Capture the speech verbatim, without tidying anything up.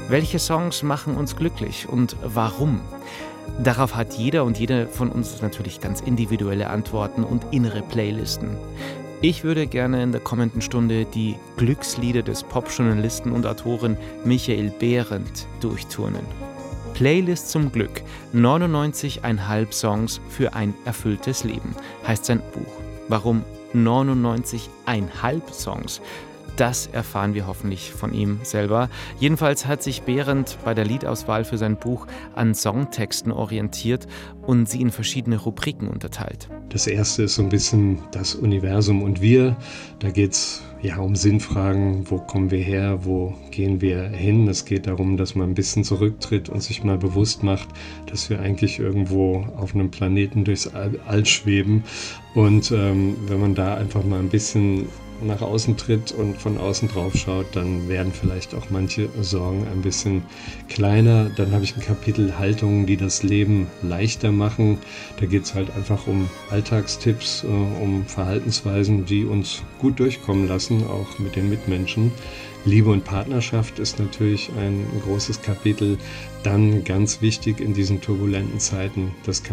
Welche Songs machen uns glücklich und warum? Darauf hat jeder und jede von uns natürlich ganz individuelle Antworten und innere Playlisten. Ich würde gerne in der kommenden Stunde die Glückslieder des Popjournalisten und Autoren Michael Behrendt durchturnen. Playlist zum Glück, neunundneunzig Komma fünf Songs für ein erfülltes Leben, heißt sein Buch. Warum neunundneunzig Komma fünf Songs? Das erfahren wir hoffentlich von ihm selber. Jedenfalls hat sich Behrendt bei der Liedauswahl für sein Buch an Songtexten orientiert und sie in verschiedene Rubriken unterteilt. Das erste ist so ein bisschen das Universum und wir. Da geht es ja um Sinnfragen. Wo kommen wir her? Wo gehen wir hin? Es geht darum, dass man ein bisschen zurücktritt und sich mal bewusst macht, dass wir eigentlich irgendwo auf einem Planeten durchs All, All schweben. Und ähm, wenn man da einfach mal ein bisschen nach außen tritt und von außen drauf schaut, dann werden vielleicht auch manche Sorgen ein bisschen kleiner. Dann habe ich ein Kapitel Haltungen, die das Leben leichter machen. Da geht es halt einfach um Alltagstipps, um Verhaltensweisen, die uns gut durchkommen lassen, auch mit den Mitmenschen. Liebe und Partnerschaft ist natürlich ein großes Kapitel. Dann ganz wichtig in diesen turbulenten Zeiten das